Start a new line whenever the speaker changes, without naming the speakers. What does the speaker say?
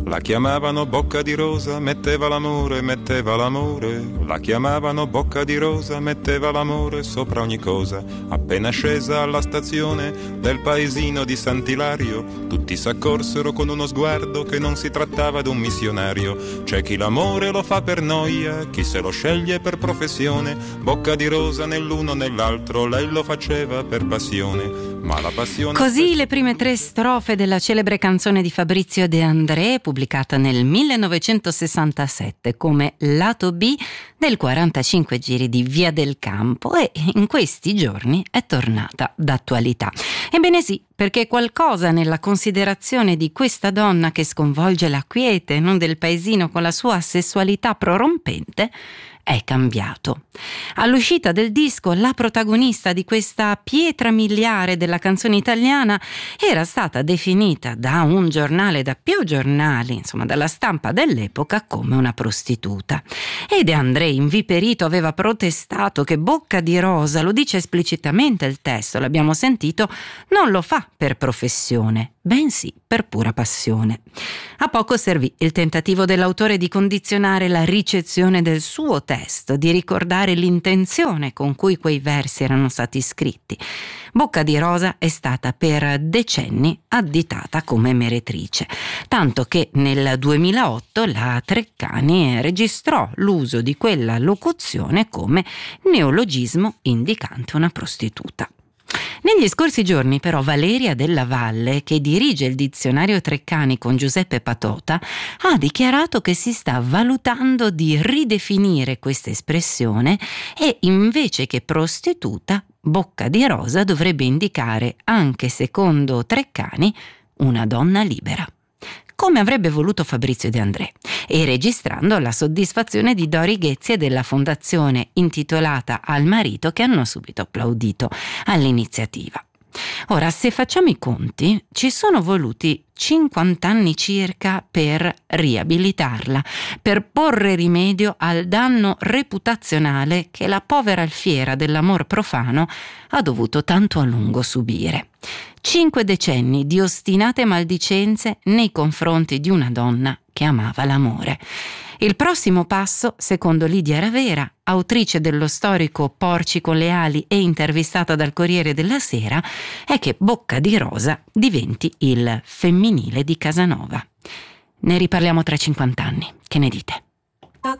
La chiamavano bocca di rosa, metteva l'amore, metteva l'amore. La chiamavano bocca di rosa, metteva l'amore sopra ogni cosa. Appena scesa alla stazione del paesino di Sant'Ilario, tutti s'accorsero con uno sguardo che non si trattava d'un missionario. C'è chi l'amore lo fa per noia, chi se lo sceglie per professione. Bocca di rosa nell'uno nell'altro, lei lo faceva per passione. Ma la passione...
Così le prime 3 strofe della celebre canzone di Fabrizio De André, pubblicata nel 1967 come lato B del 45 giri di Via del Campo, e in questi giorni è tornata d'attualità. Ebbene sì, perché qualcosa nella considerazione di questa donna che sconvolge la quiete non del paesino con la sua sessualità prorompente è cambiato. All'uscita del disco, la protagonista di questa pietra miliare della canzone italiana era stata definita da un giornale, da più giornali, insomma dalla stampa dell'epoca, come una prostituta. E De André, inviperito, aveva protestato che Bocca di Rosa, lo dice esplicitamente il testo, l'abbiamo sentito, non lo fa per professione, bensì per pura passione. A poco servì il tentativo dell'autore di condizionare la ricezione del suo testo, di ricordare l'intenzione con cui quei versi erano stati scritti. Bocca di Rosa è stata per decenni additata come meretrice, tanto che nel 2008 la Treccani registrò l'uso di quella locuzione come neologismo indicante una prostituta. Negli scorsi giorni però Valeria Della Valle, che dirige il dizionario Treccani con Giuseppe Patota, ha dichiarato che si sta valutando di ridefinire questa espressione e invece che prostituta, Bocca di Rosa dovrebbe indicare, anche secondo Treccani, una donna libera, come avrebbe voluto Fabrizio De André, e registrando la soddisfazione di Dori Ghezzi e della fondazione intitolata al marito, che hanno subito applaudito all'iniziativa. Ora, se facciamo i conti, ci sono voluti 50 anni circa per riabilitarla, per porre rimedio al danno reputazionale che la povera alfiera dell'amor profano ha dovuto tanto a lungo subire. 5 decenni di ostinate maldicenze nei confronti di una donna che amava l'amore. Il prossimo passo, secondo Lidia Ravera, autrice dello storico Porci con le ali e intervistata dal Corriere della Sera, è che Bocca di Rosa diventi il femminile di Casanova. Ne riparliamo tra 50 anni. Che ne dite?